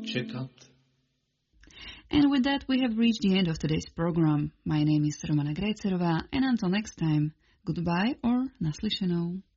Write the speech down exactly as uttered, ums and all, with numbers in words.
čekat. And with that, we have reached the end of today's program. My name is Romana Grejcerová, and until next time, goodbye or naslyšenou.